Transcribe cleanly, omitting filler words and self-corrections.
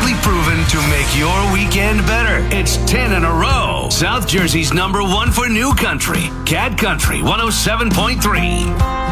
scientifically proven to make your weekend better. It's 10 in a row. South Jersey's #1 for new country. Cat Country 107.3.